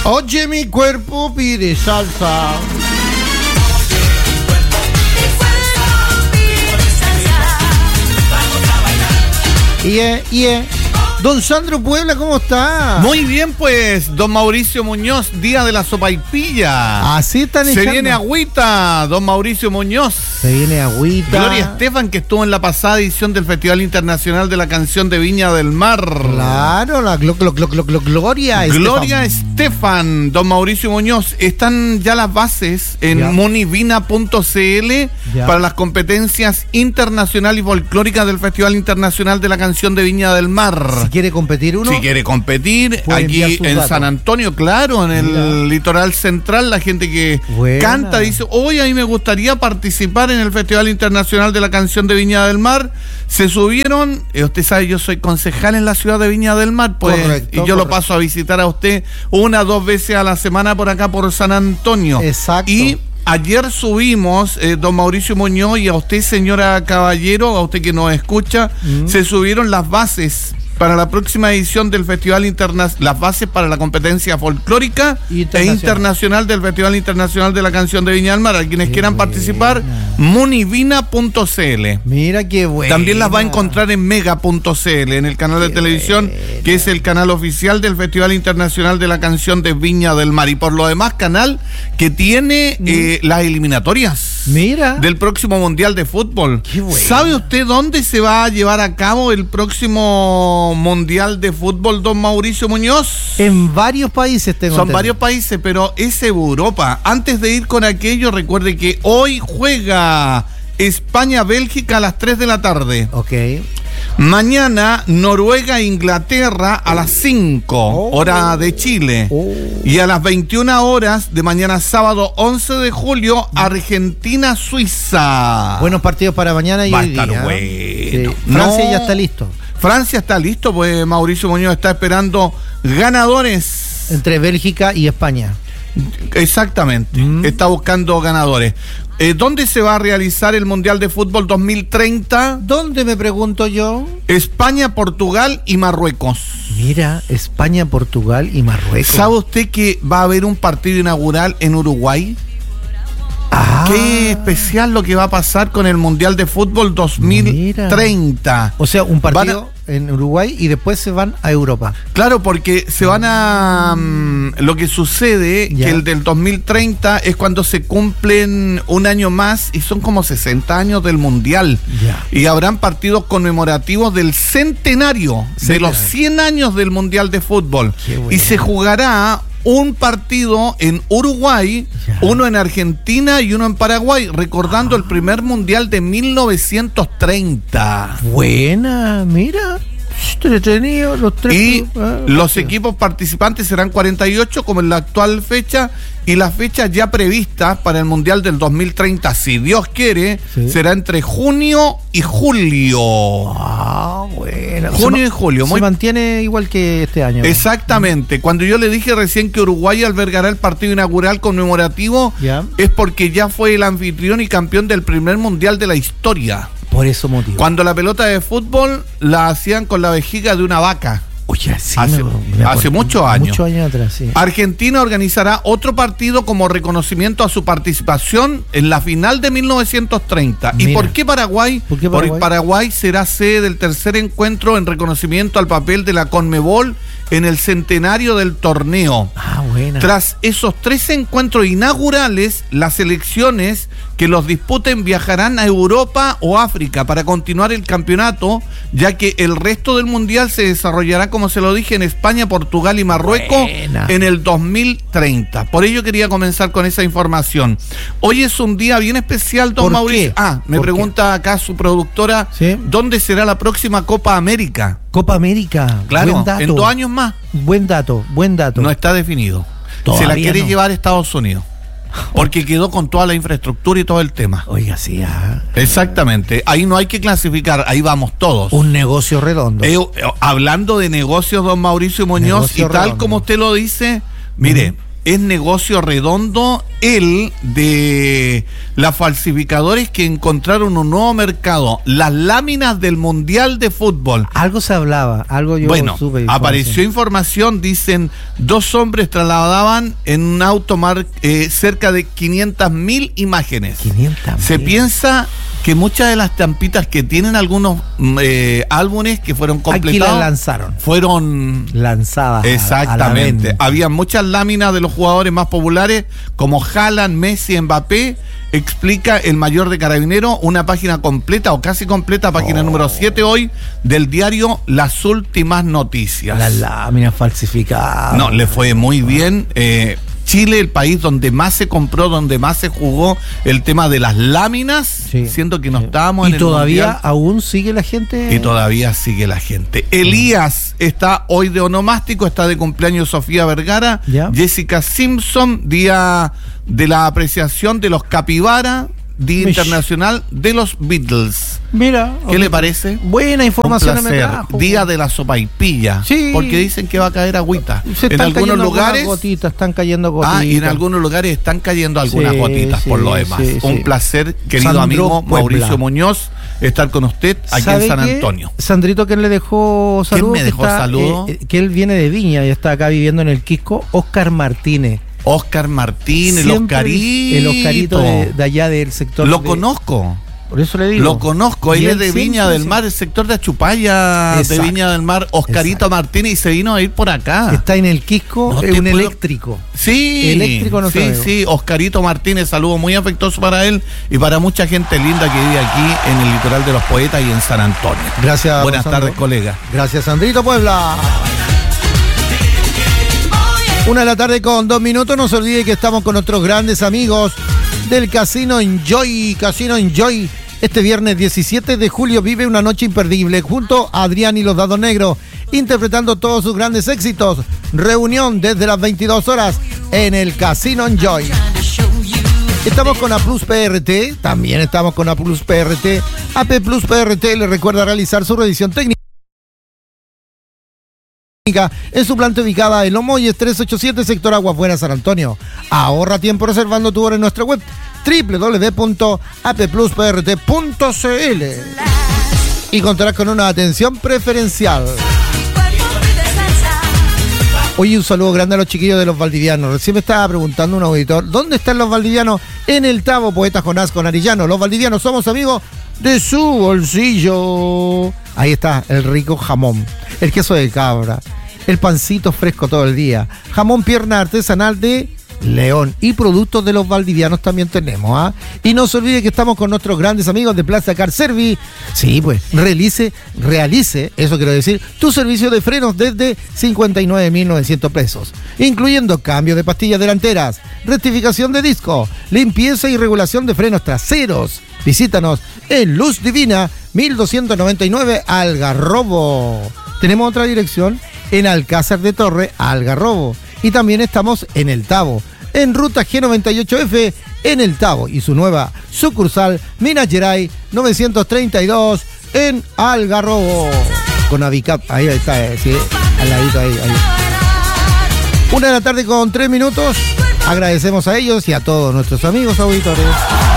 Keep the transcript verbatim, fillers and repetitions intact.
Oye, mi cuerpo pide salsa. Yeah, yeah. Don Sandro Puebla, ¿cómo está? Muy bien, pues, don Mauricio Muñoz, día de la sopaipilla. Así están Se echando. viene agüita, don Mauricio Muñoz. Se viene agüita. Gloria Estefan, que estuvo en la pasada edición del Festival Internacional de la Canción de Viña del Mar. Claro, la glo, glo, glo, glo, glo, Gloria Gloria Estefan. Estefan, don Mauricio Muñoz. Están ya las bases en Ya. munivina punto c l Ya. para las competencias internacionales y folclóricas del Festival Internacional de la Canción de Viña del Mar. Si quiere competir uno. Si quiere competir, puede enviar aquí sus en datos. San Antonio, claro, en el Mira. litoral central, la gente que Buena. canta dice, hoy a mí me gustaría participar en el Festival Internacional de la Canción de Viña del Mar. Se subieron, eh, usted sabe, yo soy concejal en la ciudad de Viña del Mar, pues, Correcto, y yo correcto. lo paso a visitar a usted una, dos veces a la semana por acá, por San Antonio. Exacto. Y ayer subimos, eh, don Mauricio Muñoz, y a usted, señora Caballero, a usted que nos escucha, Mm. se subieron las bases para la próxima edición del Festival Internacional, las bases para la competencia folclórica Internacional. e internacional del Festival Internacional de la Canción de Viña del Mar. A quienes Qué quieran buena. participar, munivina punto c l. Mira qué bueno. También las va a encontrar en mega punto c l, en el canal de Qué televisión, buena. que es el canal oficial del Festival Internacional de la Canción de Viña del Mar. Y por lo demás, canal que tiene eh, las eliminatorias Mira. del próximo Mundial de Fútbol. Qué buena. ¿Sabe usted dónde se va a llevar a cabo el próximo Mundial de Fútbol, don Mauricio Muñoz? En varios países tengo Son entendido. varios países, pero es Europa. Antes de ir con aquello, recuerde que hoy juega España-Bélgica a las tres de la tarde. Ok. Mañana Noruega-Inglaterra a las cinco, Oh. hora de Chile. Oh. Y a las veintiuna horas de mañana sábado once de julio, Argentina-Suiza. Buenos partidos para mañana y Va a hoy estar día. bueno. Sí. Francia No. ya está listo. Francia está listo, pues Mauricio Muñoz está esperando ganadores. Entre Bélgica y España. Exactamente, Mm. está buscando ganadores. Eh, ¿Dónde se va a realizar el Mundial de Fútbol dos mil treinta? ¿Dónde, me pregunto yo? España, Portugal y Marruecos. Mira, España, Portugal y Marruecos. ¿Sabe usted que va a haber un partido inaugural en Uruguay? Ah, Qué especial lo que va a pasar con el Mundial de Fútbol dos mil treinta. O sea, un partido Van en Uruguay y después se van a Europa. Claro, porque se van a... mm, lo que sucede, Ya. que el del dos mil treinta es cuando se cumplen un año más y son como sesenta años del Mundial. Ya. Y habrán partidos conmemorativos del centenario, de los cien años del Mundial de Fútbol. Qué bueno. Y se jugará un partido en Uruguay, Ya. uno en Argentina y uno en Paraguay, recordando el primer Mundial de mil novecientos treinta. Buena, mira. Entretenido, los tres. Y ah, los partidos. equipos participantes serán cuarenta y ocho como en la actual fecha, y las fechas ya previstas para el Mundial del dos mil treinta, si Dios quiere, Sí. será entre junio y julio. Ah, bueno. Junio Se y julio, Se muy- mantiene igual que este año. Exactamente. Cuando yo le dije recién que Uruguay albergará el partido inaugural conmemorativo, Ya. es porque ya fue el anfitrión y campeón del primer Mundial de la historia. Por eso motivo. Cuando la pelota de fútbol la hacían con la vejiga de una vaca. Oye, sí, Hace- me- me hace acuerdo. muchos años. Muchos años atrás, sí. Argentina organizará otro partido como reconocimiento a su participación en la final de mil novecientos treinta. ¿Y Mira. por qué Paraguay? ¿Por qué Porque Paraguay? Paraguay será sede del tercer encuentro en reconocimiento al papel de la Conmebol en el centenario del torneo. Ah, buena. Tras esos tres encuentros inaugurales, las selecciones que los disputen viajarán a Europa o África para continuar el campeonato, ya que el resto del mundial se desarrollará, como se lo dije, en España, Portugal y Marruecos Buena. en el dos mil treinta. Por ello quería comenzar con esa información. Hoy es un día bien especial, don ¿Por Mauricio. qué? Ah, me ¿Por qué? pregunta acá su productora, Sí. ¿dónde será la próxima Copa América? Copa América. Claro, Buen dato. en dos años más. Buen dato, buen dato. No está definido. Se Todavía la quiere no. llevar a Estados Unidos. Porque quedó con toda la infraestructura y todo el tema. Oiga, sí, ah, Exactamente. Ahí no hay que clasificar, ahí vamos todos. un negocio redondo. Eh, eh, hablando de negocios, don Mauricio Muñoz, Negocio y tal redondo. como usted lo dice, mire, es negocio redondo el de los falsificadores que encontraron un nuevo mercado, las láminas del Mundial de Fútbol. Algo se hablaba, algo yo bueno, supe. Apareció información, dicen, dos hombres trasladaban en un auto mar, eh, cerca de quinientas mil imágenes. quinientas mil. Se piensa que muchas de las estampitas que tienen algunos eh, álbumes que fueron completados, aquí las lanzaron. Fueron lanzadas. Exactamente. Había muchas láminas de los jugadores más populares como Haaland, Messi, Mbappé. Explica el mayor de Carabineros, una página completa o casi completa, página oh. número siete hoy del diario Las Últimas Noticias. Las láminas falsificadas. No, le fue muy bien. Eh, Chile, el país donde más se compró, donde más se jugó el tema de las láminas, sí, siendo que no sí. estábamos y en el todavía mundial. Aún sigue la gente. Y todavía sigue la gente. Elías está hoy de onomástico, está de cumpleaños Sofía Vergara, ¿ya? Jessica Simpson, día de la apreciación de los capibara, Día Mish. Internacional de los Beatles. Mira, ¿qué okay. le parece? Buena información me trajo. Día de la sopaipilla. Sí. Porque dicen que va a caer agüita. Se en están algunos lugares gotitas, están cayendo gotitas. Ah, y en algunos lugares están cayendo algunas sí, gotitas sí, por lo demás. Sí, Un sí. placer, querido Sandro amigo Puebla. Mauricio Muñoz, estar con usted aquí en San Antonio. Qué? Sandrito, ¿quién le dejó saludos? ¿Quién me dejó saludos? Eh, que él viene de Viña y está acá viviendo en el Quisco, Oscar Martínez. Oscar Martínez, el Oscarito. El Oscarito de, de allá del sector. Lo de, conozco. Por eso le digo. Lo conozco, él es de Viña del Mar, el sector de Achupaya, Exacto. de Viña del Mar, Oscarito Exacto. Martínez, y se vino a ir por acá. Está en el Quisco, no es un puedo... eléctrico. Sí, eléctrico no sí, sabemos. sí, Oscarito Martínez, saludo muy afectuoso para él y para mucha gente linda que vive aquí en el litoral de los Poetas y en San Antonio. Gracias. Buenas Sandro. tardes, colega. Gracias, Sandrito Puebla. Una de la tarde con dos minutos. No se olvide que estamos con nuestros grandes amigos del Casino Enjoy. Casino Enjoy. Este viernes diecisiete de julio vive una noche imperdible junto a Adrián y los Dados Negros, interpretando todos sus grandes éxitos. Reunión desde las veintidós horas en el Casino Enjoy. Estamos con A Plus P R T. También estamos con A Plus P R T. A P Plus P R T le recuerda realizar su revisión técnica en su planta ubicada en Los Molles trescientos ochenta y siete, sector Aguas Buenas, San Antonio. Ahorra tiempo reservando tu hora en nuestra web doble u doble u doble u punto a p plus p r t punto c l y contarás con una atención preferencial. Oye, un saludo grande a los chiquillos de los valdivianos. Recién me estaba preguntando un auditor, ¿dónde están los valdivianos? En el Tabo, Poeta Jonás con Arillano. Los valdivianos somos amigos de su bolsillo. Ahí está, el rico jamón, el queso de cabra, el pancito fresco todo el día, jamón pierna artesanal de León y productos de los valdivianos también tenemos, ¿ah? Y no se olvide que estamos con nuestros grandes amigos de Plaza Car Service. Sí, pues, realice, realice, eso quiero decir, tu servicio de frenos desde cincuenta y nueve mil novecientos pesos, incluyendo cambio de pastillas delanteras, rectificación de disco, limpieza y regulación de frenos traseros. Visítanos en Luz Divina mil doscientos noventa y nueve Algarrobo. Tenemos otra dirección en Alcázar de Torre, Algarrobo. Y también estamos en El Tabo, en Ruta G noventa y ocho F, en El Tabo. Y su nueva sucursal, Minas Gerais novecientos treinta y dos, en Algarrobo. Con Avicap, ahí está, eh, sí, al ladito ahí, ahí. Una de la tarde con tres minutos. Agradecemos a ellos y a todos nuestros amigos auditores.